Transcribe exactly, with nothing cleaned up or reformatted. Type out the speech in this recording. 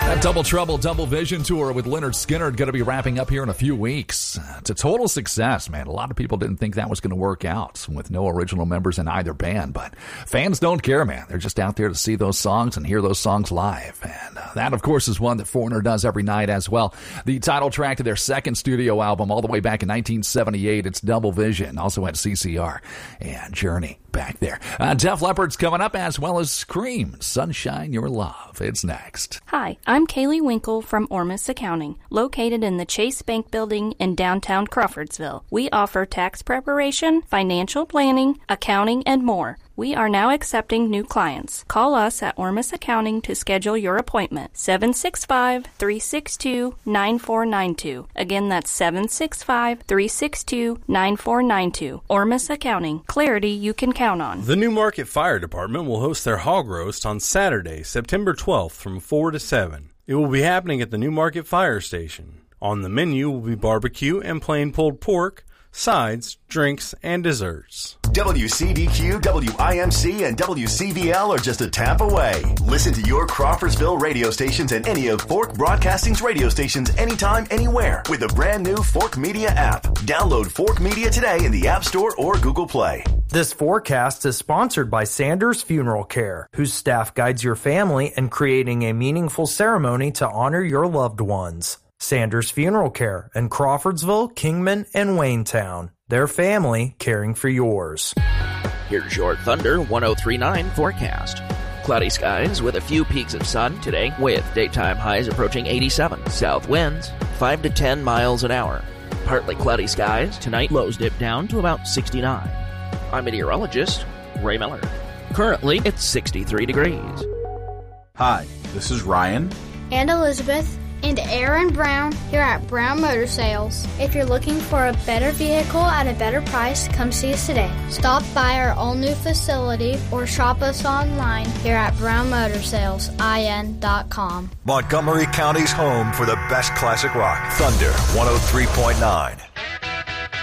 That Double Trouble, Double Vision tour with Lynyrd Skynyrd going to be wrapping up here in a few weeks. It's a total success, man. A lot of people didn't think that was going to work out with no original members in either band, but fans don't care, man. They're just out there to see those songs and hear those songs live. And uh, that, of course, is one that Foreigner does every night as well. The title track to their second studio album all the way back in nineteen seventy-eight, it's Double Vision. Also had C C R and Journey back there. Uh, Def Leppard's coming up, as well as Cream, Sunshine Your Love. It's next. Hi, I'm Kaylee Winkle from Ormus Accounting, located in the Chase Bank Building in downtown Crawfordsville. We offer tax preparation, financial planning, accounting, and more. We are now accepting new clients. Call us at Ormus Accounting to schedule your appointment. seven six five, three six two, nine four nine two. Again, that's seven six five, three six two, nine four nine two. Ormus Accounting. Clarity you can count on. The Newmarket Fire Department will host their hog roast on Saturday, September twelfth from four to seven. It will be happening at the Newmarket Fire Station. On the menu will be barbecue and plain pulled pork, sides, drinks, and desserts. W C D Q, W I M C, and W C V L are just a tap away. Listen to your Crawfordsville radio stations and any of Fork Broadcasting's radio stations anytime, anywhere with the brand new Fork Media app. Download Fork Media today in the App Store or Google Play. This forecast is sponsored by Sanders Funeral Care, whose staff guides your family in creating a meaningful ceremony to honor your loved ones. Sanders Funeral Care in Crawfordsville, Kingman, and Waynetown. Their family caring for yours. Here's your Thunder one oh three point nine forecast. Cloudy skies with a few peaks of sun today, with daytime highs approaching eighty-seven. South winds five to ten miles an hour. Partly cloudy skies tonight, lows dip down to about sixty-nine. I'm meteorologist Ray Miller. Currently, it's sixty-three degrees. Hi, this is Ryan and Elizabeth and Aaron Brown here at Brown Motor Sales. If you're looking for a better vehicle at a better price, come see us today. Stop by our all-new facility or shop us online here at brown motor sales I N dot com. Montgomery County's home for the best classic rock. Thunder one oh three point nine.